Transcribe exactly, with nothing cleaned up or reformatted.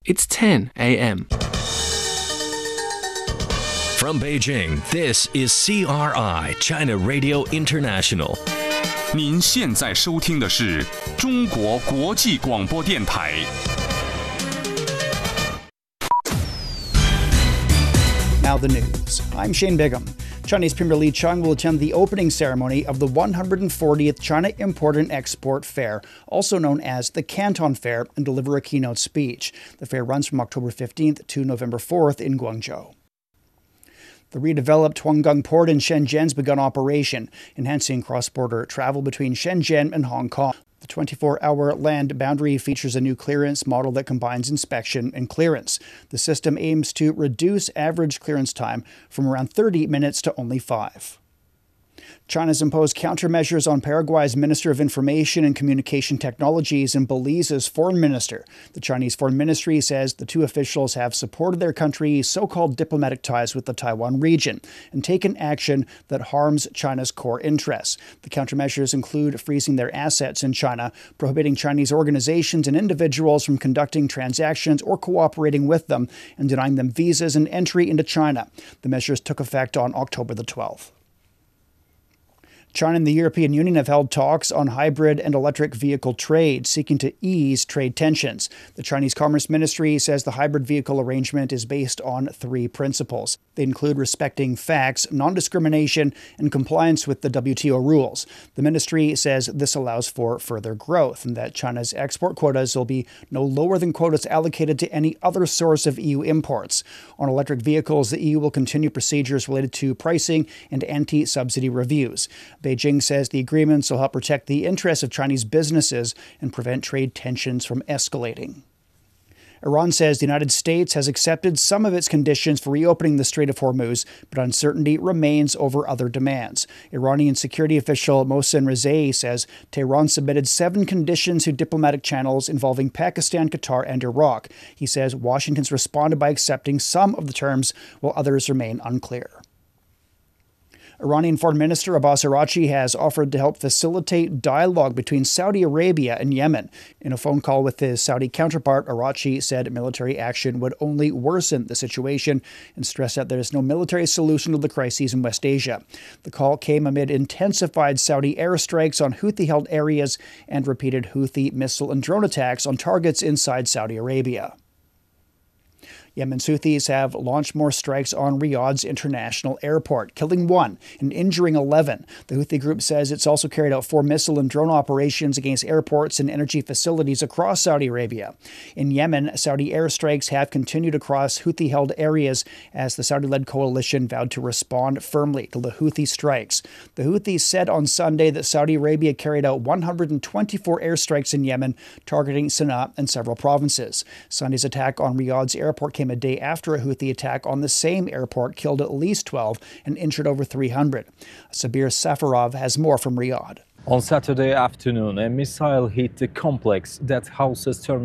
It's ten a.m. From Beijing, this is C R I, China Radio International. 您现在收听的是中国国际广播电台。 Now the news. I'm Shane Bigham. Chinese Premier Li Qiang will attend the opening ceremony of the one hundred fortieth China Import and Export Fair, also known as the Canton Fair, and deliver a keynote speech. The fair runs from October fifteenth to November fourth in Guangzhou. The redeveloped Huanggang Port in Shenzhen has begun operation, enhancing cross-border travel between Shenzhen and Hong Kong. The twenty-four hour land boundary features a new clearance model that combines inspection and clearance. The system aims to reduce average clearance time from around thirty minutes to only five. China's imposed countermeasures on Paraguay's Minister of Information and Communication Technologies and Belize's Foreign Minister. The Chinese Foreign Ministry says the two officials have supported their country's so-called diplomatic ties with the Taiwan region and taken action that harms China's core interests. The countermeasures include freezing their assets in China, prohibiting Chinese organizations and individuals from conducting transactions or cooperating with them, and denying them visas and entry into China. The measures took effect on October the twelfth. China and the European Union have held talks on hybrid and electric vehicle trade, seeking to ease trade tensions. The Chinese Commerce Ministry says the hybrid vehicle arrangement is based on three principles. They include respecting facts, non-discrimination, and compliance with the W T O rules. The ministry says this allows for further growth and that China's export quotas will be no lower than quotas allocated to any other source of E U imports. On electric vehicles, the E U will continue procedures related to pricing and anti-subsidy reviews. Beijing says the agreements will help protect the interests of Chinese businesses and prevent trade tensions from escalating. Iran says the United States has accepted some of its conditions for reopening the Strait of Hormuz, but uncertainty remains over other demands. Iranian security official Mohsen Rezai says Tehran submitted seven conditions to diplomatic channels involving Pakistan, Qatar, and Iraq. He says Washington's responded by accepting some of the terms, while others remain unclear. Iranian Foreign Minister Abbas Araghchi has offered to help facilitate dialogue between Saudi Arabia and Yemen. In a phone call with his Saudi counterpart, Araghchi said military action would only worsen the situation and stressed that there is no military solution to the crises in West Asia. The call came amid intensified Saudi airstrikes on Houthi-held areas and repeated Houthi missile and drone attacks on targets inside Saudi Arabia. Yemen's Houthis have launched more strikes on Riyadh's international airport, killing one and injuring eleven. The Houthi group says it's also carried out four missile and drone operations against airports and energy facilities across Saudi Arabia. In Yemen, Saudi airstrikes have continued across Houthi-held areas as the Saudi-led coalition vowed to respond firmly to the Houthi strikes. The Houthis said on Sunday that Saudi Arabia carried out one hundred twenty-four airstrikes in Yemen, targeting Sana'a and several provinces. Sunday's attack on Riyadh's airport came a day after a Houthi attack on the same airport killed at least twelve and injured over three hundred. Sabir Safarov has more from Riyadh. On Saturday afternoon, a missile hit the complex that houses terminal